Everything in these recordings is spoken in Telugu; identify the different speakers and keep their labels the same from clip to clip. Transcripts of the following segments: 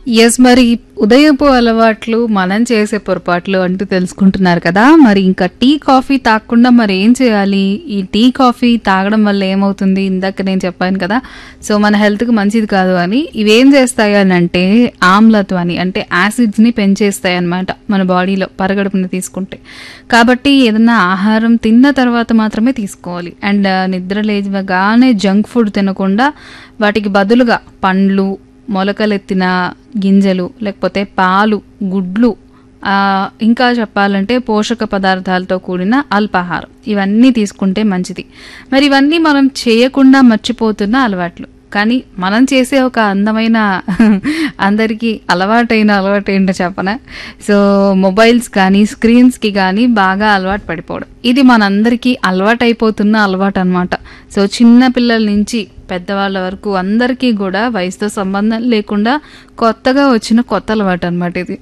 Speaker 1: యెస్. మరి ఉదయపు అలవాట్లు, మనం చేసే పొరపాట్లు అంటూ తెలుసుకుంటున్నారు కదా! మరి ఇంకా టీ, కాఫీ తాగకుండా మరేం చేయాలి? ఈ టీ, కాఫీ తాగడం వల్ల ఏమవుతుంది? ఇందాక నేను చెప్పాను కదా! సో, మన హెల్త్‌కి మంచిది కాదు అని. ఇవేం చేస్తాయి అనంటే ఆమ్లత్వాన్ని అంటే యాసిడ్స్‌ని పెంచేస్తాయన్నమాట మన బాడీలో పరగడుపున తీసుకుంటే. కాబట్టి ఏదన్నా ఆహారం తిన్న తర్వాత మాత్రమే తీసుకోవాలి. అండ్ నిద్ర లేవగానే జంక్ ఫుడ్ తినకుండా వాటికి బదులుగా పండ్లు, మొలకలెత్తిన గింజలు, లేకపోతే పాలు, గుడ్లు, ఇంకా చెప్పాలంటే పోషక పదార్థాలతో కూడిన అల్పాహారం ఇవన్నీ తీసుకుంటే మంచిది. మరి ఇవన్నీ మనం చేయకుండా మర్చిపోతున్న అలవాట్లు. కానీ మనం చేసే ఒక అందమైన అందరికీ అలవాటేంటో చెప్పనా? సో, మొబైల్స్ కానీ, స్క్రీన్స్‌కి కానీ బాగా అలవాటు పడిపోవడం. ఇది మనందరికీ అలవాటైపోతున్న అలవాటనమాట. సో, చిన్న పిల్లల నుంచి పెద్దవాళ్ళ వరకు అందరికీ కూడా వయసుతో సంబంధం లేకుండా కొత్తగా వచ్చిన కొత్త అలవాటనమాట ఇది.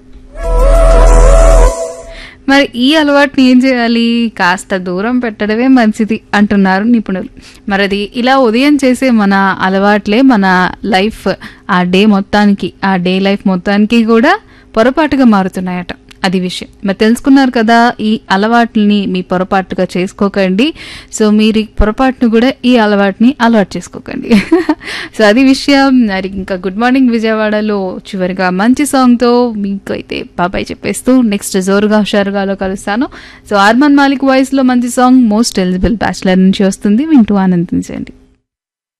Speaker 1: మరి ఈ అలవాటుని ఏం చేయాలి? కాస్త దూరం పెట్టడమే మంచిది అంటున్నారు నిపుణులు. మరది ఇలా ఉదయం చేసే మన అలవాట్లే మన లైఫ్ ఆ డే లైఫ్ మొత్తానికి కూడా పొరపాటుగా మారుతున్నాయట. అది విషయం. మరి తెలుసుకున్నారు కదా! ఈ అలవాట్లని మీ పొరపాటుగా చేసుకోకండి. సో, మీరు పొరపాటును కూడా ఈ అలవాటుని అలవాటు చేసుకోకండి. సో, అది విషయం. మరి ఇంకా గుడ్ మార్నింగ్ విజయవాడలో చివరిగా మంచి సాంగ్తో మీకు అయితే బాబాయ్ చెప్పేస్తూ నెక్స్ట్ జోరుగా హుషారుగాలో కలుస్తాను. సో, అర్మాన్ మాలిక్ వాయిస్లో మంచి సాంగ్ మోస్ట్ ఎలిజిబుల్ బ్యాచులర్ నుంచి వస్తుంది. వింటూ ఆనందించండి.